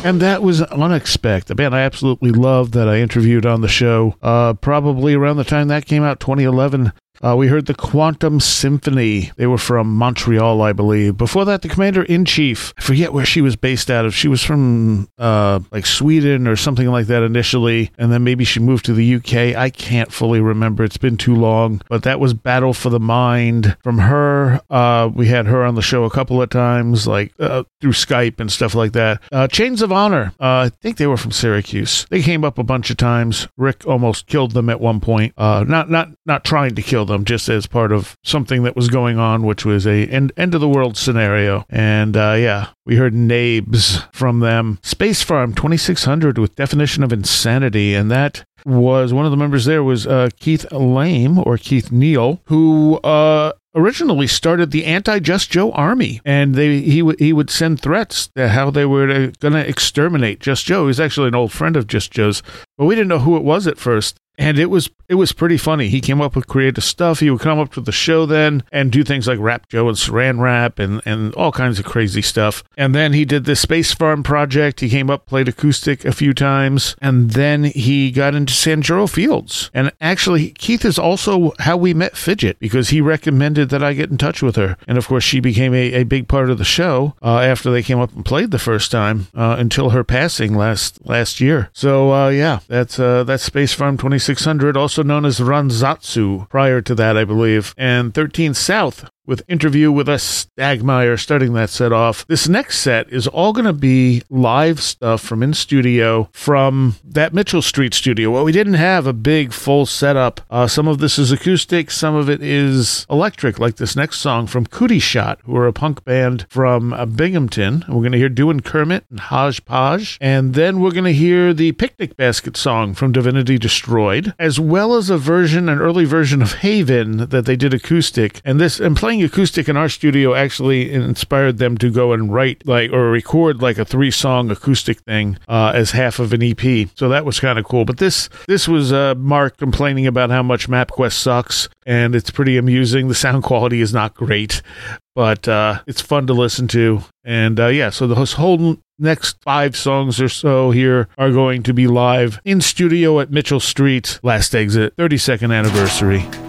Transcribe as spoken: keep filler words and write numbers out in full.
And that was Unexpect, a band I absolutely loved that I interviewed on the show, uh, probably around the time that came out, twenty eleven. Uh, we heard the Quantum Symphony. They were from Montreal, I believe. Before that, the Commander-in-Chief. I forget where she was based out of. She was from, uh, like, Sweden or something like that initially, and then maybe she moved to the U K. I can't fully remember. It's been too long. But that was Battle for the Mind. From her, uh, we had her on the show a couple of times, like, uh, through Skype and stuff like that. Uh, Chains of Honor. Uh, I think they were from Syracuse. They came up a bunch of times. Rick almost killed them at one point. Uh, not, not, not trying to kill them, just as part of something that was going on, which was a end, end of the world scenario. And uh, yeah, we heard Nabes from them. Space Farm twenty-six hundred with Definition of Insanity, and that was one of the members there was uh, Keith Lame or Keith Neal, who uh, originally started the anti-Just Joe army, and they he would he would send threats to how they were going to exterminate Just Joe. He was actually an old friend of Just Joe's, but we didn't know who it was at first. And it was it was pretty funny. He came up with creative stuff. He would come up to the show then and do things like Rap Joe and Saran Wrap and, and all kinds of crazy stuff. And then he did this Space Farm project. He came up, played acoustic a few times, and then he got into Sanjuro Fields. And actually, Keith is also how we met Fidget, because he recommended that I get in touch with her. And of course, she became a, a big part of the show uh, after they came up and played the first time uh, until her passing last last year. So uh, yeah, that's uh, that's Space Farm twenty-six hundred, also known as Ranzatsu prior to that, I believe, and thirteen South with Interview with Us Stagmeyer starting that set off. This next set is all going to be live stuff from in studio from that Mitchell Street studio. Well, we didn't have a big full setup. Uh, some of this is acoustic, some of it is electric, like this next song from Cootie Shot, who are a punk band from uh, Binghamton. We're going to hear Doin' Kermit and Hodgepodge, and then we're going to hear the Picnic Basket song from Divinity Destroyed, as well as a version, an early version of Haven that they did acoustic. And this, and playing acoustic in our studio actually inspired them to go and write like or record like a three song acoustic thing uh, as half of an E P. So that was kind of cool. But this this was uh, Mark complaining about how much MapQuest sucks, and it's pretty amusing. The sound quality is not great, but uh, it's fun to listen to. And uh, yeah, so the whole next five songs or so here are going to be live in studio at Mitchell Street. Last Exit, thirty-second anniversary.